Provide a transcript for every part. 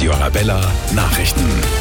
Radio Arabella Nachrichten.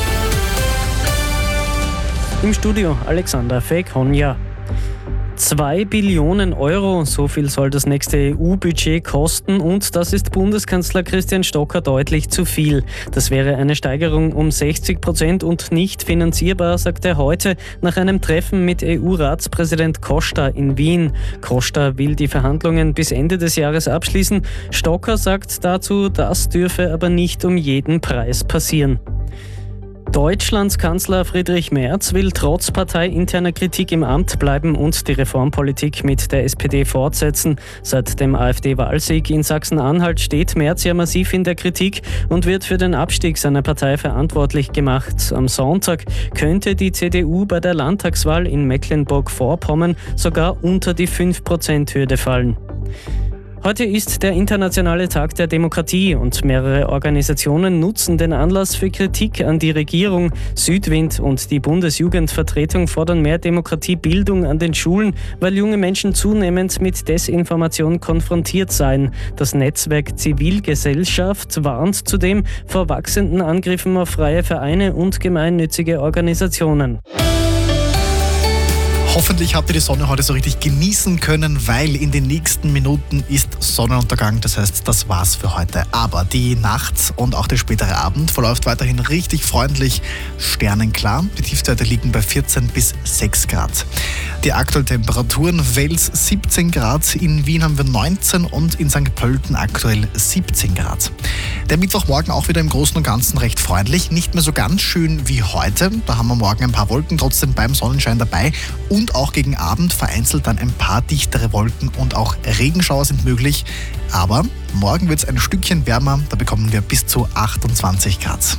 Im Studio Alexander Fek-Honja. 2 Billionen Euro, so viel soll das nächste EU-Budget kosten und das ist Bundeskanzler Christian Stocker deutlich zu viel. Das wäre eine Steigerung um 60% und nicht finanzierbar, sagt er heute nach einem Treffen mit EU-Ratspräsident Costa in Wien. Costa will die Verhandlungen bis Ende des Jahres abschließen. Stocker sagt dazu, das dürfe aber nicht um jeden Preis passieren. Deutschlands Kanzler Friedrich Merz will trotz parteiinterner Kritik im Amt bleiben und die Reformpolitik mit der SPD fortsetzen. Seit dem AfD-Wahlsieg in Sachsen-Anhalt steht Merz ja massiv in der Kritik und wird für den Abstieg seiner Partei verantwortlich gemacht. Am Sonntag könnte die CDU bei der Landtagswahl in Mecklenburg-Vorpommern sogar unter die 5%-Hürde fallen. Heute ist der Internationale Tag der Demokratie und mehrere Organisationen nutzen den Anlass für Kritik an die Regierung. Südwind und die Bundesjugendvertretung fordern mehr Demokratiebildung an den Schulen, weil junge Menschen zunehmend mit Desinformation konfrontiert seien. Das Netzwerk Zivilgesellschaft warnt zudem vor wachsenden Angriffen auf freie Vereine und gemeinnützige Organisationen. Hoffentlich habt ihr die Sonne heute so richtig genießen können, weil in den nächsten Minuten ist Sonnenuntergang. Das heißt, das war's für heute. Aber die Nacht und auch der spätere Abend verläuft weiterhin richtig freundlich, sternenklar. Die Tiefstwerte liegen bei 14 bis 6 Grad. Die aktuellen Temperaturen: Wels 17 Grad, in Wien haben wir 19 und in St. Pölten aktuell 17 Grad. Der Mittwochmorgen auch wieder im Großen und Ganzen recht freundlich. Nicht mehr so ganz schön wie heute. Da haben wir morgen ein paar Wolken trotzdem beim Sonnenschein dabei. Und auch gegen Abend vereinzelt dann ein paar dichtere Wolken und auch Regenschauer sind möglich. Aber morgen wird es ein Stückchen wärmer, da bekommen wir bis zu 28 Grad.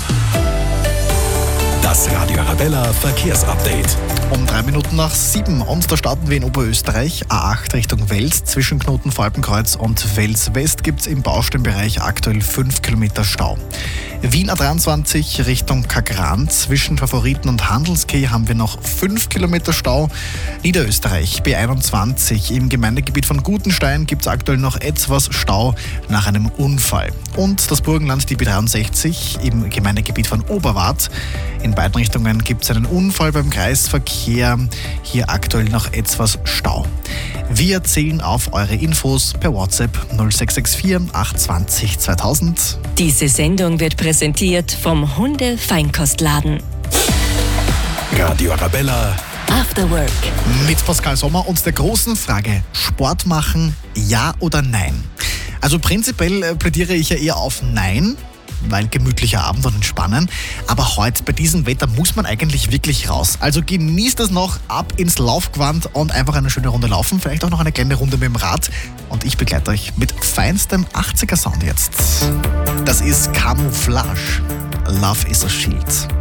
Das Radio Arabella Verkehrsupdate. Um 3 Minuten nach 7 und da starten wir in Oberösterreich. A8 Richtung Wels, zwischen Knoten Falpenkreuz und Wels West gibt es im Baustellenbereich aktuell 5 Kilometer Stau. Wien A23 Richtung Kagran, zwischen Favoriten und Handelskeh haben wir noch 5 Kilometer Stau. Niederösterreich B21 im Gemeindegebiet von Gutenstein gibt es aktuell noch etwas Stau nach einem Unfall. Und das Burgenland die B63 im Gemeindegebiet von Oberwart. In beiden Richtungen gibt es einen Unfall beim Kreisverkehr. Hier aktuell noch etwas Stau. Wir zählen auf eure Infos per WhatsApp 0664 820 2000. Diese Sendung wird präsentiert vom Hunde-Feinkostladen. Radio Arabella After Work. Mit Pascal Sommer und der großen Frage: Sport machen, ja oder nein? Also prinzipiell plädiere ich ja eher auf Nein, weil gemütlicher Abend und entspannen. Aber heute bei diesem Wetter muss man eigentlich wirklich raus. Also genießt es noch, ab ins Laufgewand und einfach eine schöne Runde laufen. Vielleicht auch noch eine kleine Runde mit dem Rad. Und ich begleite euch mit feinstem 80er Sound jetzt. Das ist Camouflage. Love is a Shield.